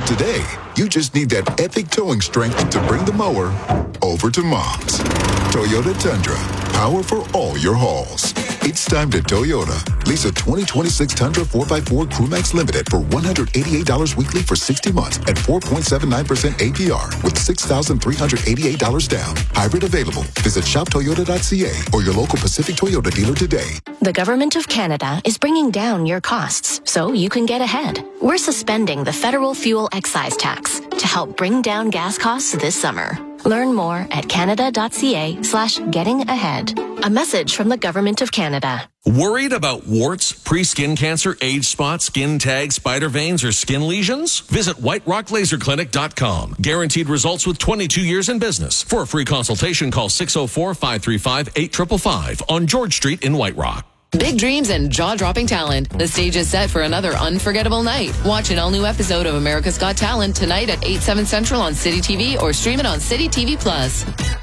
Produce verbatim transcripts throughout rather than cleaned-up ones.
Today, you just need that epic towing strength to bring the mower over to Mom's. Toyota Tundra, power for all your hauls. It's time to Toyota. Lease a twenty twenty-six Tundra four by four Crewmax Limited for one hundred eighty-eight dollars weekly for sixty months at four point seven nine percent A P R with six thousand three hundred eighty-eight dollars down. Hybrid available. Visit shop toyota dot c a or your local Pacific Toyota dealer today. The Government of Canada is bringing down your costs so you can get ahead. We're suspending the federal fuel excise tax to help bring down gas costs this summer. Learn more at canada.ca slash getting ahead. A message from the Government of Canada. Worried about warts, pre-skin cancer, age spots, skin tags, spider veins, or skin lesions? Visit white rock laser clinic dot com. Guaranteed results with twenty-two years in business. For a free consultation, call six oh four, five three five, eight five five five on George Street in White Rock. Big dreams and jaw-dropping talent. The stage is set for another unforgettable night. Watch an all-new episode of America's Got Talent tonight at eight, seven Central on City T V or stream it on City T V Plus.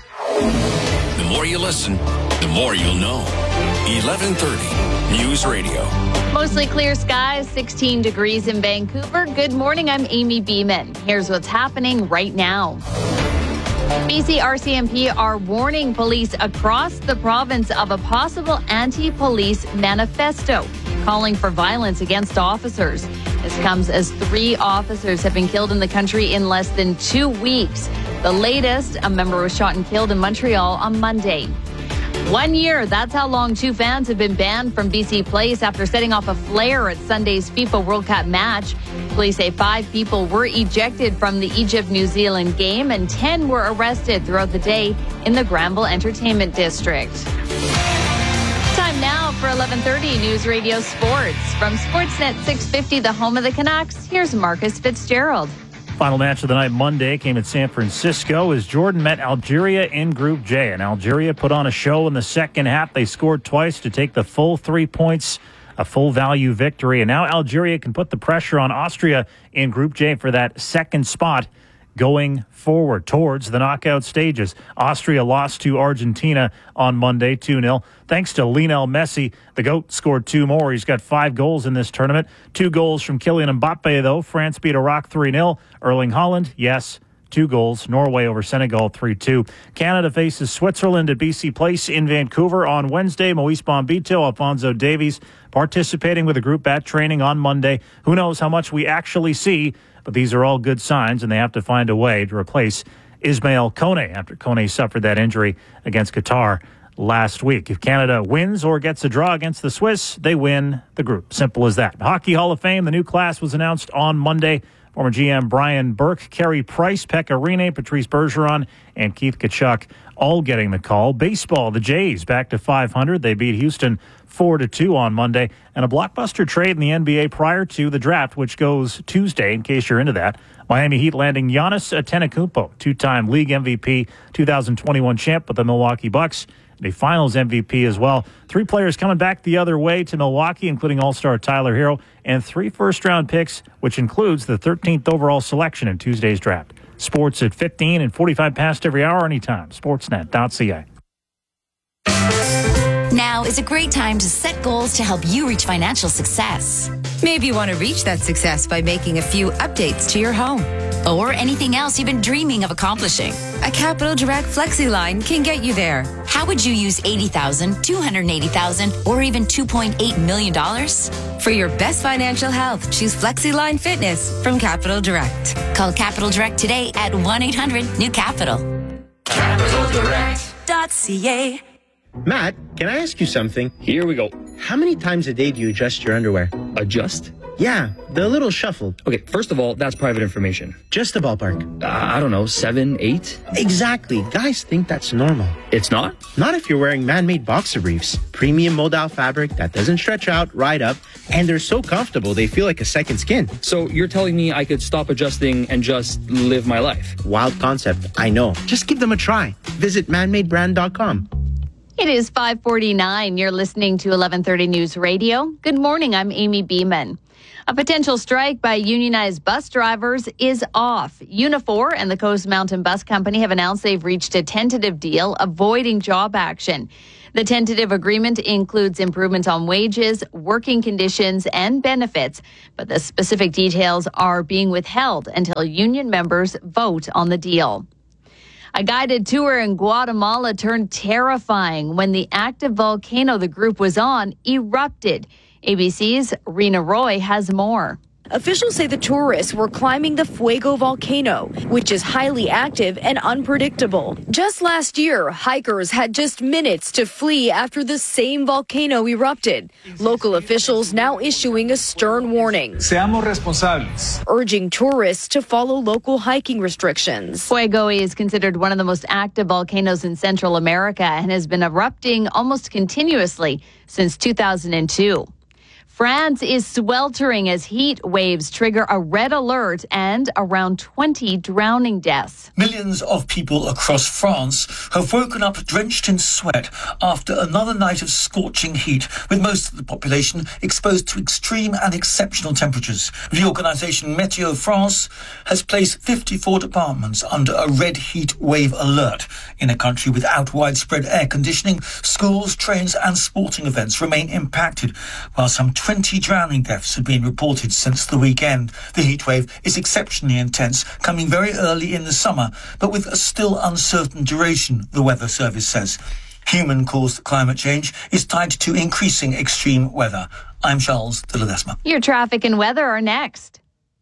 The more you listen, the more you'll know. eleven thirty News Radio. Mostly clear skies, sixteen degrees in Vancouver. Good morning, I'm Amy Beeman. Here's what's happening right now. B C R C M P are warning police across the province of a possible anti-police manifesto, calling for violence against officers. This comes as three officers have been killed in the country in less than two weeks. The latest, a member was shot and killed in Montreal on Monday. One year, that's how long two fans have been banned from B C Place after setting off a flare at Sunday's FIFA World Cup match. Police say five people were ejected from the Egypt-New Zealand game and ten were arrested throughout the day in the Granville Entertainment District. Time now for eleven thirty News Radio Sports. From Sportsnet six fifty, the home of the Canucks, here's Marcus Fitzgerald. Final match of the night Monday came at San Francisco as Jordan met Algeria in Group J. And Algeria put on a show in the second half. They scored twice to take the full three points, a full value victory. And now Algeria can put the pressure on Austria in Group J for that second spot going forward towards the knockout stages. Austria lost to Argentina on Monday two nil. Thanks to Lionel Messi, the GOAT scored two more. He's got five goals in this tournament. Two goals from Kylian Mbappe, though. France beat Iraq three nil. Erling Haaland, yes, two goals. Norway over Senegal three two. Canada faces Switzerland at B C Place in Vancouver on Wednesday. Moise Bombito, Alphonso Davies participating with a group bat training on Monday. Who knows how much we actually see, but these are all good signs, and they have to find a way to replace Ismail Kone after Kone suffered that injury against Qatar last week. If Canada wins or gets a draw against the Swiss, they win the group. Simple as that. Hockey Hall of Fame, the new class was announced on Monday. Former G M Brian Burke, Carey Price, Pekka Rinne, Patrice Bergeron, and Keith Tkachuk all getting the call. Baseball, the Jays back to five hundred. They beat Houston four to two on Monday. And a blockbuster trade in the N B A prior to the draft, which goes Tuesday, in case you're into that. Miami Heat landing Giannis Antetokounmpo, two-time league M V P, two thousand twenty-one champ with the Milwaukee Bucks. The finals M V P as well. Three players coming back the other way to Milwaukee, including All-Star Tyler Hero, and three first-round picks, which includes the thirteenth overall selection in Tuesday's draft. Sports at fifteen and forty-five past every hour, anytime. Sportsnet dot c a. Now is a great time to set goals to help you reach financial success. Maybe you want to reach that success by making a few updates to your home. Or anything else you've been dreaming of accomplishing. A Capital Direct Flexi line can get you there. How would you use eighty thousand dollars, two hundred eighty thousand dollars, or even two point eight million dollars? For your best financial health, choose Flexi Line Fitness from Capital Direct. Call Capital Direct today at one eight hundred new capital. Capital Direct dot c a. Matt, can I ask you something? Here we go. How many times a day do you adjust your underwear? Adjust? Yeah, the little shuffle. Okay, first of all, that's private information. Just a ballpark. Uh, I don't know, seven, eight? Exactly. Guys think that's normal. It's not? Not if you're wearing man-made boxer briefs. Premium modal fabric that doesn't stretch out, right up, and they're so comfortable they feel like a second skin. So you're telling me I could stop adjusting and just live my life? Wild concept, I know. Just give them a try. Visit man made brand dot com. It is five forty-nine. You're listening to eleven thirty News Radio. Good morning. I'm Amy Beeman. A potential strike by unionized bus drivers is off. Unifor and the Coast Mountain Bus Company have announced they've reached a tentative deal avoiding job action. The tentative agreement includes improvements on wages, working conditions, and benefits, but the specific details are being withheld until union members vote on the deal. A guided tour in Guatemala turned terrifying when the active volcano the group was on erupted. A B C's Rena Roy has more. Officials say the tourists were climbing the Fuego volcano, which is highly active and unpredictable. Just last year, hikers had just minutes to flee after the same volcano erupted. Local officials now issuing a stern warning, Seamos responsables, urging tourists to follow local hiking restrictions. Fuego is considered one of the most active volcanoes in Central America and has been erupting almost continuously since two thousand two. France is sweltering as heat waves trigger a red alert and around twenty drowning deaths. Millions of people across France have woken up drenched in sweat after another night of scorching heat, with most of the population exposed to extreme and exceptional temperatures. The organisation Météo France has placed fifty-four departments under a red heat wave alert. In a country without widespread air conditioning, schools, trains and sporting events remain impacted, while some twenty drowning deaths have been reported since the weekend. The heatwave is exceptionally intense, coming very early in the summer, but with a still uncertain duration, the Weather Service says. Human-caused climate change is tied to increasing extreme weather. I'm Charles de Ledesma. Your traffic and weather are next.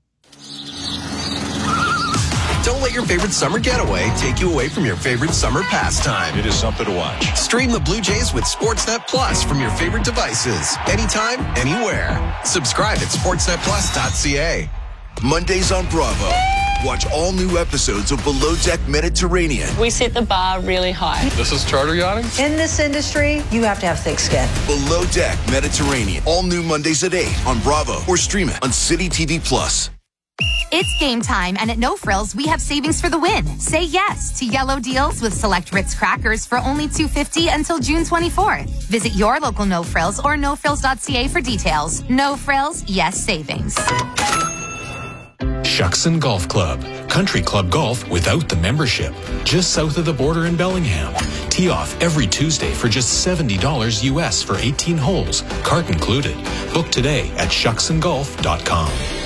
Don't let your favorite summer getaway take you away from your favorite summer pastime. It is something to watch. Stream the Blue Jays with Sportsnet Plus from your favorite devices, anytime, anywhere. Subscribe at sportsnet plus dot c a. Mondays on Bravo. Watch all new episodes of Below Deck Mediterranean. We set the bar really high. This is charter yachting? In this industry, you have to have thick skin. Below Deck Mediterranean. All new Mondays at eight on Bravo or stream it on City T V Plus. It's game time, and at No Frills, we have savings for the win. Say yes to yellow deals with select Ritz crackers for only two dollars and fifty cents until June twenty-fourth. Visit your local No Frills or no frills dot c a for details. No Frills, yes savings. Shuckson Golf Club. Country club golf without the membership. Just south of the border in Bellingham. Tee off every Tuesday for just seventy dollars U S for eighteen holes, cart included. Book today at shuckson golf dot com.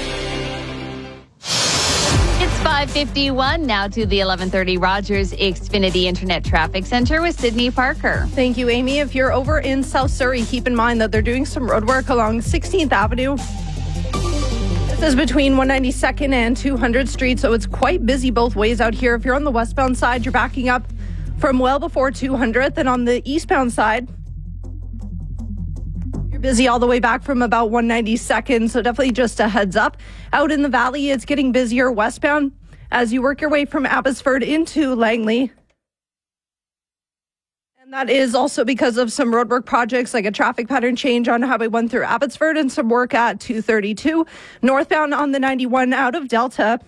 five fifty-one now to the eleven thirty Rogers Xfinity Internet Traffic Center with Sydney Parker. Thank you, Amy. If you're over in South Surrey, keep in mind that they're doing some road work along sixteenth Avenue. This is between one ninety-second and two hundredth Street, so it's quite busy both ways out here. If you're on the westbound side, you're backing up from well before two hundredth, and on the eastbound side, you're busy all the way back from about one ninety-second, so definitely just a heads up. Out in the valley, it's getting busier westbound as you work your way from Abbotsford into Langley. And that is also because of some roadwork projects like a traffic pattern change on Highway one through Abbotsford and some work at two thirty-two. Northbound on the ninety-one out of Delta.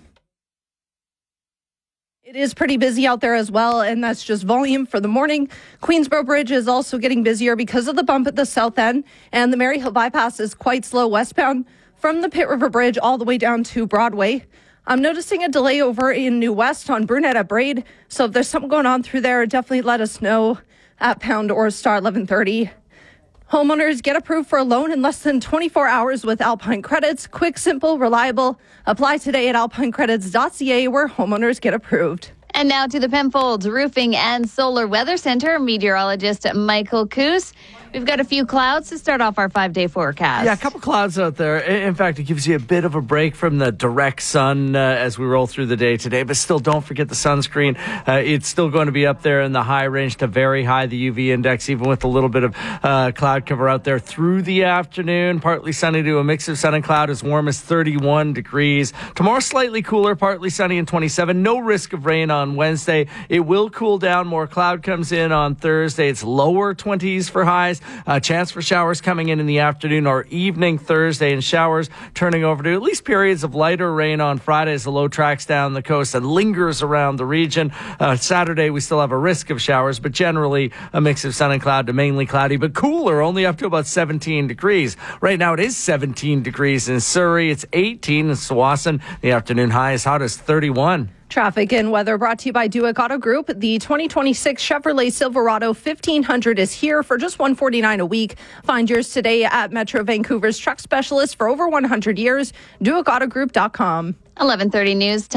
It is pretty busy out there as well, and that's just volume for the morning. Queensboro Bridge is also getting busier because of the bump at the south end, and the Maryhill bypass is quite slow westbound from the Pitt River Bridge all the way down to Broadway. I'm noticing a delay over in New West on Brunette at Braid, so if there's something going on through there, definitely let us know at pound or star eleven thirty. Homeowners get approved for a loan in less than twenty-four hours with Alpine Credits. Quick, simple, reliable. Apply today at alpine credits dot c a where homeowners get approved. And now to the Penfolds Roofing and Solar Weather Center, meteorologist Michael Coos. We've got a few clouds to start off our five-day forecast. Yeah, a couple clouds out there. In fact, it gives you a bit of a break from the direct sun uh, as we roll through the day today. But still, don't forget the sunscreen. Uh, it's still going to be up there in the high range to very high, the U V index, even with a little bit of uh, cloud cover out there through the afternoon. Partly sunny to a mix of sun and cloud, as warm as thirty-one degrees. Tomorrow, slightly cooler, partly sunny and twenty-seven. No risk of rain on Wednesday. It will cool down. More cloud comes in on Thursday. It's lower twenties for highs. A chance for showers coming in in the afternoon or evening Thursday, and showers turning over to at least periods of lighter rain on Friday as the low tracks down the coast and lingers around the region. Uh, Saturday, we still have a risk of showers, but generally a mix of sun and cloud to mainly cloudy, but cooler, only up to about seventeen degrees. Right now, it is seventeen degrees in Surrey. It's eighteen in Tsawwassen. The afternoon high is hot as thirty-one. Traffic and weather brought to you by Duick Auto Group. The twenty twenty-six Chevrolet Silverado fifteen hundred is here for just one hundred forty-nine dollars a week. Find yours today at Metro Vancouver's truck specialist for over one hundred years, Duick Auto Group dot com. eleven thirty news.